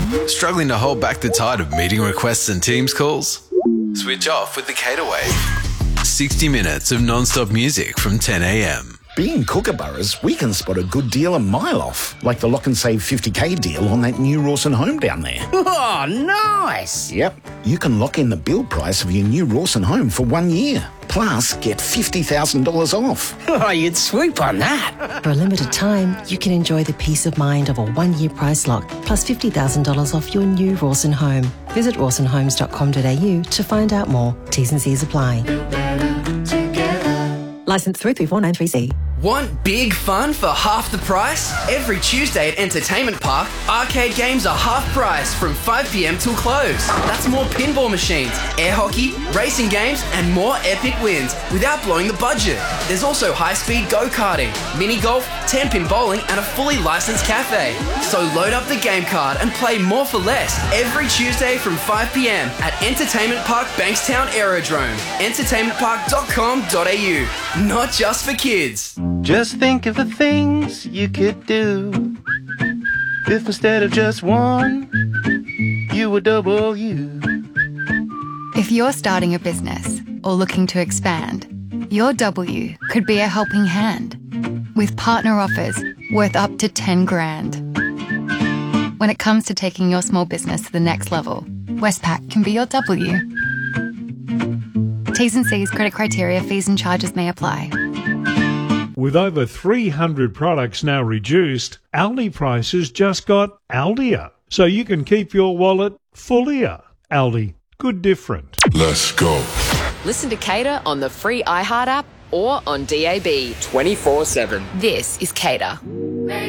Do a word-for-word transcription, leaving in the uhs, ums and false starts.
Struggling to hold back the tide of meeting requests and Teams calls? Switch off with the Caterwave. sixty minutes of non-stop music from ten a m. Being Kookaburras, we can spot a good deal a mile off, like the Lock and Save fifty K deal on that new Rawson home down there. Oh, nice! Yep, you can lock in the build price of your new Rawson home for one year. Plus, get fifty thousand dollars off. Oh, you'd swoop on that. For a limited time, you can enjoy the peace of mind of a one-year price lock, plus fifty thousand dollars off your new Rawson home. Visit rawson homes dot com dot a u to find out more. T's and C's apply. Licence three three four nine three C. Want big fun for half the price? Every Tuesday at Entertainment Park, arcade games are half price from five p m till close. That's more pinball machines, air hockey, racing games, and more epic wins without blowing the budget. There's also high-speed go-karting, mini-golf, ten-pin bowling, and a fully licensed cafe. So load up the game card and play more for less every Tuesday from five p m at Entertainment Park Bankstown Aerodrome. entertainment park dot com dot a u. Not just for kids. Just think of the things you could do if instead of just one, you were double you. If you're starting a business or looking to expand, your W could be a helping hand with partner offers worth up to ten grand. When it comes to taking your small business to the next level, Westpac can be your W. T's and C's, credit criteria, fees and charges may apply. With over three hundred products now reduced, Aldi prices just got Aldier. So you can keep your wallet fullier. Aldi, good different. Let's go. Listen to Cater on the free iHeart app or on D A B twenty-four seven. This is Cater.